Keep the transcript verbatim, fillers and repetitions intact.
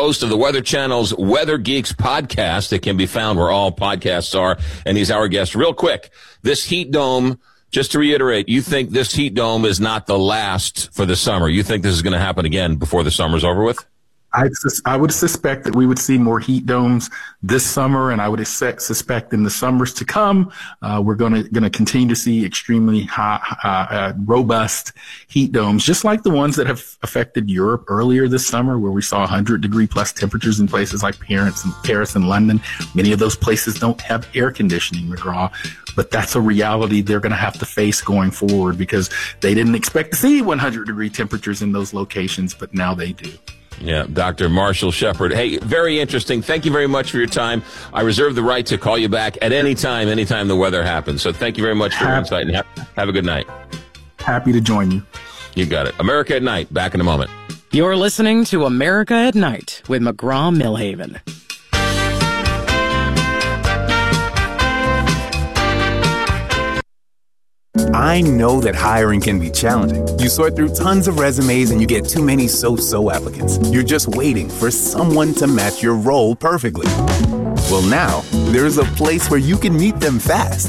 host of the Weather Channel's Weather Geeks podcast. It can be found where all podcasts are, and he's our guest. Real quick, this heat dome, just to reiterate, you think this heat dome is not the last for the summer? You think this is going to happen again before the summer's over with? I, sus- I would suspect that we would see more heat domes this summer, and I would sus- suspect in the summers to come, uh, we're going to going to continue to see extremely hot, uh, uh, robust heat domes, just like the ones that have affected Europe earlier this summer, where we saw one hundred degree plus temperatures in places like Paris and Paris and London. Many of those places don't have air conditioning, McGraw, but that's a reality they're going to have to face going forward because they didn't expect to see one hundred degree temperatures in those locations, but now they do. Yeah, Doctor Marshall Shepard. Hey, very interesting. Thank you very much for your time. I reserve the right to call you back at any time, anytime the weather happens. So thank you very much for your insight, and have, have a good night. Happy to join you. You got it. America at Night. Back in a moment. You're listening to America at Night with McGraw-Milhaven. I know that hiring can be challenging. You sort through tons of resumes and you get too many so-so applicants. You're just waiting for someone to match your role perfectly. Well, now, there's a place where you can meet them fast.